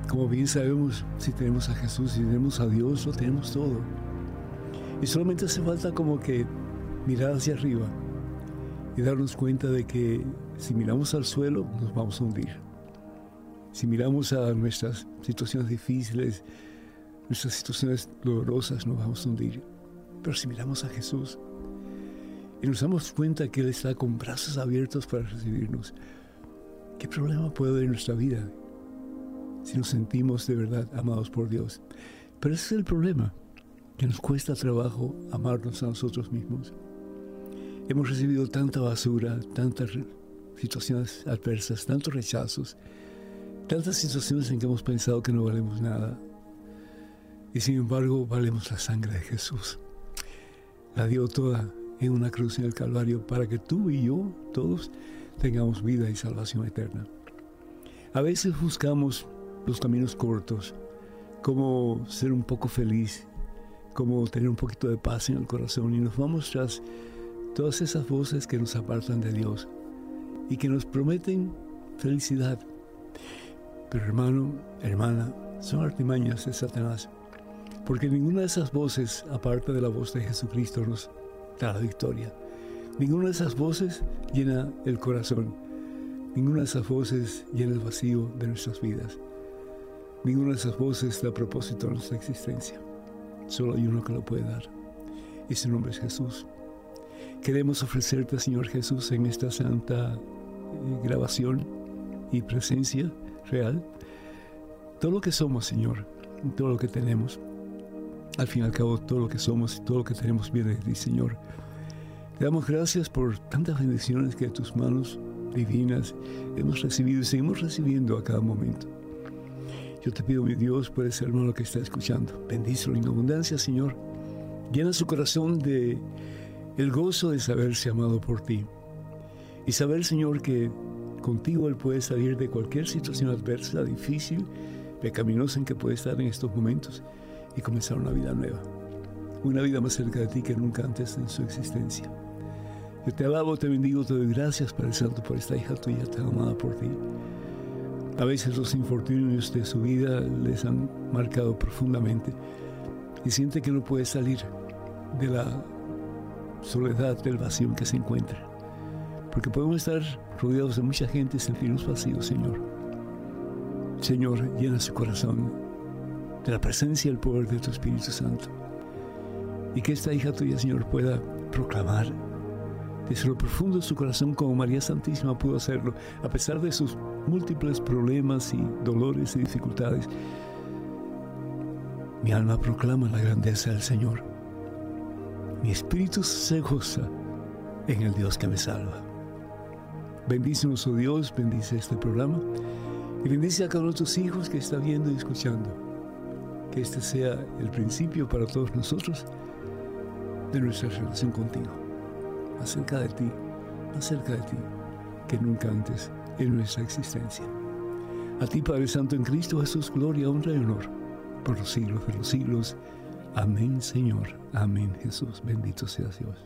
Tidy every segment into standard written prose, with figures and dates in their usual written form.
Como bien sabemos, si tenemos a Jesús, si tenemos a Dios, lo tenemos todo. Y solamente hace falta como que mirar hacia arriba y darnos cuenta de que si miramos al suelo, nos vamos a hundir. Si miramos a nuestras situaciones difíciles, nuestras situaciones dolorosas, nos vamos a hundir. Pero si miramos a Jesús y nos damos cuenta que Él está con brazos abiertos para recibirnos, ¿qué problema puede haber en nuestra vida si nos sentimos de verdad amados por Dios? Pero ese es el problema, que nos cuesta trabajo amarnos a nosotros mismos. Hemos recibido tanta basura, tantas situaciones adversas, tantos rechazos, tantas situaciones en que hemos pensado que no valemos nada. Y sin embargo, valemos la sangre de Jesús. La dio toda en una cruz en el Calvario para que tú y yo, todos, tengamos vida y salvación eterna. A veces buscamos los caminos cortos, como ser un poco feliz, como tener un poquito de paz en el corazón, y nos vamos tras todas esas voces que nos apartan de Dios y que nos prometen felicidad. Pero hermano, hermana, son artimañas de Satanás, porque ninguna de esas voces, aparte de la voz de Jesucristo, nos da la victoria. Ninguna de esas voces llena el corazón. Ninguna de esas voces llena el vacío de nuestras vidas. Ninguna de esas voces da propósito a nuestra existencia. Solo hay uno que lo puede dar, y su nombre es Jesús. Queremos ofrecerte, Señor Jesús, en esta santa grabación y presencia real, todo lo que somos, Señor, todo lo que tenemos. Al fin y al cabo, todo lo que somos y todo lo que tenemos viene de ti, Señor. Te damos gracias por tantas bendiciones que de tus manos divinas hemos recibido y seguimos recibiendo a cada momento. Yo te pido, mi Dios, por ese hermano que está escuchando, bendícelo en abundancia, Señor. Llena su corazón de el gozo de saberse amado por ti y saber, Señor, que contigo Él puede salir de cualquier situación adversa, difícil, pecaminosa en que puede estar en estos momentos y comenzar una vida nueva, una vida más cerca de ti que nunca antes en su existencia. Yo te alabo, te bendigo, te doy gracias, Padre Santo, por esta hija tuya tan amada por ti. A veces los infortunios de su vida les han marcado profundamente y siente que no puede salir de la soledad, del vacío en que se encuentra. Porque podemos estar rodeados de mucha gente y sentirnos vacíos, Señor. Señor, llena su corazón de la presencia y el poder de tu Espíritu Santo. Y que esta hija tuya, Señor, pueda proclamar desde lo profundo de su corazón, como María Santísima pudo hacerlo, a pesar de sus múltiples problemas y dolores y dificultades. Mi alma proclama la grandeza del Señor. Mi espíritu se goza en el Dios que me salva. Bendícenos, oh Dios, bendice este programa y bendice a cada uno de tus hijos que está viendo y escuchando. Que este sea el principio para todos nosotros de nuestra relación contigo. Más cerca de ti, que nunca antes en nuestra existencia. A ti, Padre Santo, en Cristo Jesús, gloria, honra y honor por los siglos de los siglos. Amén, Señor. Amén, Jesús. Bendito seas Dios.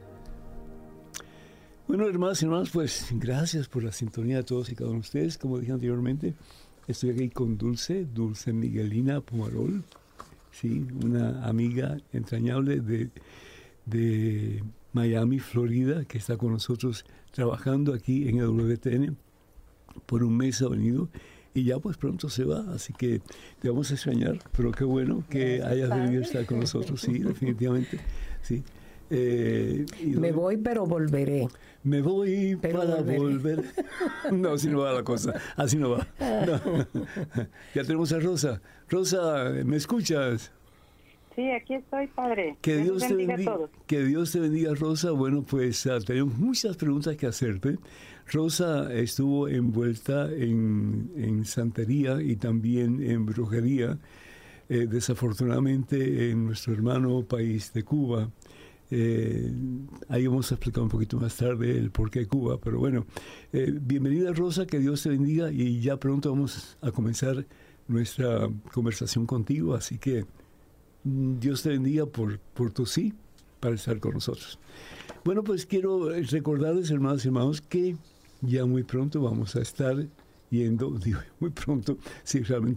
Bueno, hermanos y hermanas, pues gracias por la sintonía de todos y cada uno de ustedes. Como dije anteriormente, estoy aquí con Dulce Miguelina Pomarol, ¿sí? Una amiga entrañable de Miami, Florida, que está con nosotros trabajando aquí en EWTN. Por un mes ha venido y ya pues pronto se va, así que te vamos a extrañar, pero qué bueno que hayas venido a estar con nosotros, sí, definitivamente, sí. Me voy, pero volveré. Me voy pero para volveré. volver. No, así no va la cosa, así no va. No. Ya tenemos a Rosa. Rosa, ¿me escuchas? Sí, aquí estoy, padre. Que Dios te bendiga a todos. Que Dios te bendiga, Rosa. Bueno, pues tenemos muchas preguntas que hacerte. Rosa estuvo envuelta en santería y también en brujería, desafortunadamente en nuestro hermano país de Cuba. Ahí vamos a explicar un poquito más tarde el por qué Cuba, pero bueno, bienvenida, Rosa, que Dios te bendiga y ya pronto vamos a comenzar nuestra conversación contigo, así que Dios te bendiga por tu sí para estar con nosotros. Bueno, pues quiero recordarles, hermanas y hermanos, que ya muy pronto vamos a estar yendo, digo, muy pronto, sí, realmente